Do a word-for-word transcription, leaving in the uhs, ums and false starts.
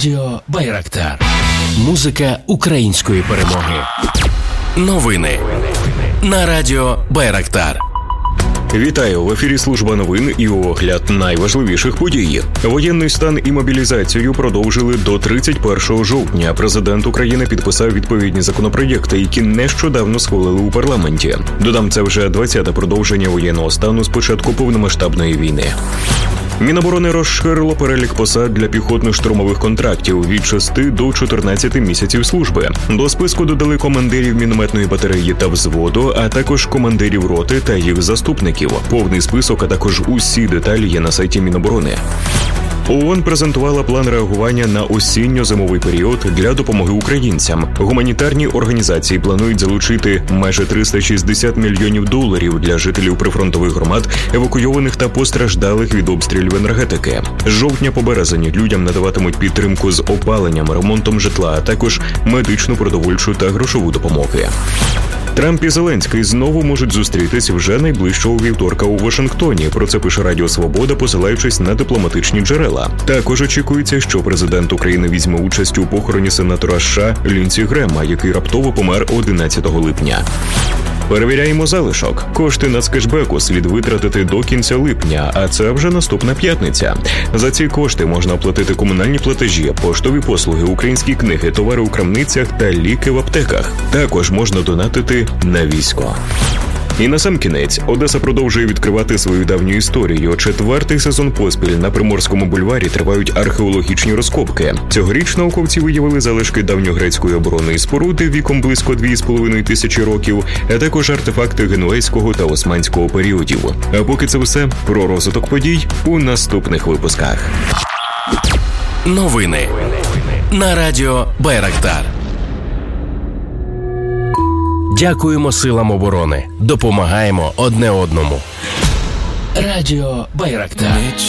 Радіо Байрактар. Музика української перемоги. Новини на Радіо Байрактар. Вітаю! В ефірі служба новин і огляд найважливіших подій. Воєнний стан і мобілізацію продовжили до тридцять першого жовтня. Президент України підписав відповідні законопроєкти, які нещодавно схвалили у парламенті. Додам, це вже двадцяте продовження воєнного стану з початку повномасштабної війни. Міноборони розширило перелік посад для піхотно-штурмових контрактів від шести до чотирнадцяти місяців служби. До списку додали командирів мінометної батареї та взводу, а також командирів роти та їх заступників. Повний список, а також усі деталі є на сайті Міноборони. ООН презентувала план реагування на осінньо-зимовий період для допомоги українцям. Гуманітарні організації планують залучити майже триста шістдесят мільйонів доларів для жителів прифронтових громад, евакуйованих та постраждалих від обстрілів енергетики. З жовтня по березень людям надаватимуть підтримку з опаленням, ремонтом житла, а також медичну, продовольчу та грошову допомоги. Трамп і Зеленський знову можуть зустрітись вже найближчого вівторка у Вашингтоні. Про це пише Радіо Свобода, посилаючись на дипломатичні джерела. Також очікується, що президент України візьме участь у похороні сенатора США Лінсі Грема, який раптово помер одинадцятого липня. Перевіряємо залишок. Кошти нацкешбеку слід витратити до кінця липня, а це вже наступна п'ятниця. За ці кошти можна оплатити комунальні платежі, поштові послуги, українські книги, товари у крамницях та ліки в аптеках. Також можна донатити на військо. І насамкінець, Одеса продовжує відкривати свою давню історію. Четвертий сезон поспіль на Приморському бульварі тривають археологічні розкопки. Цьогоріч науковці виявили залишки давньогрецької оборонної споруди віком близько дві з половиною тисячі років, а також артефакти генуезького та османського періодів. А поки це все про розвиток подій у наступних випусках. Новини на Радіо Байрактар. Дякуємо силам оборони. Допомагаємо одне одному. Радіо Байрактар.